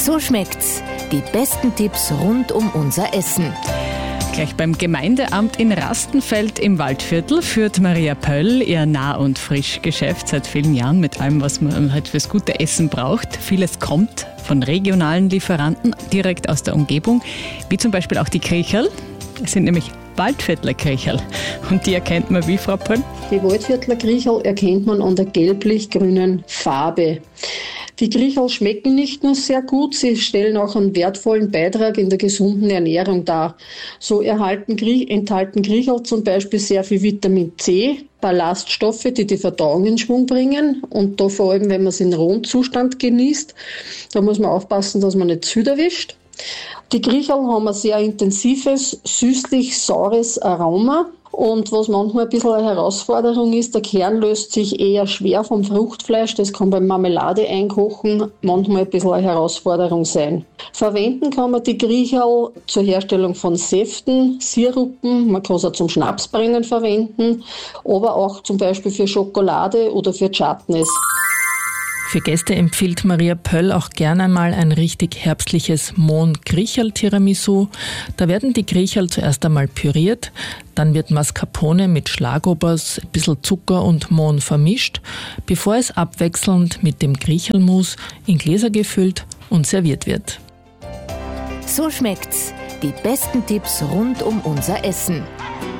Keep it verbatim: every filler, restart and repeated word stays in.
So schmeckt's. Die besten Tipps rund um unser Essen. Gleich beim Gemeindeamt in Rastenfeld im Waldviertel führt Maria Pöll ihr Nah- und Frischgeschäft seit vielen Jahren mit allem, was man halt fürs gute Essen braucht. Vieles kommt von regionalen Lieferanten direkt aus der Umgebung, wie zum Beispiel auch die Kriecherl. Es sind nämlich Waldviertler Kriecherl. Und die erkennt man wie, Frau Pöll? Die Waldviertler Kriecherl erkennt man an der gelblich-grünen Farbe. Die Kriecherl schmecken nicht nur sehr gut, sie stellen auch einen wertvollen Beitrag in der gesunden Ernährung dar. So erhalten, enthalten Kriecherl zum Beispiel sehr viel Vitamin C, Ballaststoffe, die die Verdauung in Schwung bringen. Und da vor allem, wenn man es in rohem Zustand genießt, da muss man aufpassen, dass man nicht zu viel erwischt. Die Kriecherl haben ein sehr intensives, süßlich-saures Aroma. Und was manchmal ein bisschen eine Herausforderung ist, der Kern löst sich eher schwer vom Fruchtfleisch. Das kann beim Marmelade einkochen manchmal ein bisschen eine Herausforderung sein. Verwenden kann man die Kriecherl zur Herstellung von Säften, Sirupen. Man kann es auch zum Schnapsbrennen verwenden, aber auch zum Beispiel für Schokolade oder für Chutneys. Für Gäste empfiehlt Maria Pöll auch gerne einmal ein richtig herbstliches Mohn-Kriecherl-Tiramisu. Da werden die Kriecherl zuerst einmal püriert, dann wird Mascarpone mit Schlagobers, ein bisschen Zucker und Mohn vermischt, bevor es abwechselnd mit dem Kriecherlmus in Gläser gefüllt und serviert wird. So schmeckt's. Die besten Tipps rund um unser Essen.